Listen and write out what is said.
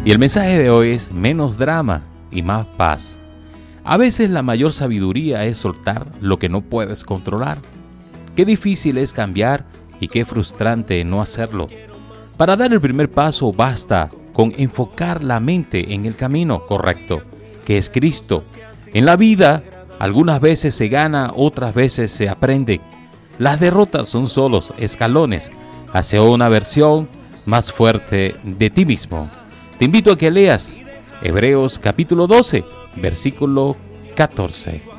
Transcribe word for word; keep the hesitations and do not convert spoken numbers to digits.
Y el mensaje de hoy es menos drama y más paz. A veces la mayor sabiduría es soltar lo que no puedes controlar. Qué difícil es cambiar y qué frustrante no hacerlo. Para dar el primer paso basta con enfocar la mente en el camino correcto, que es Cristo. En la vida, algunas veces se gana, otras veces se aprende. Las derrotas son solos escalones hacia una versión más fuerte de ti mismo. Te invito a que leas Hebreos capítulo doce, versículo catorce.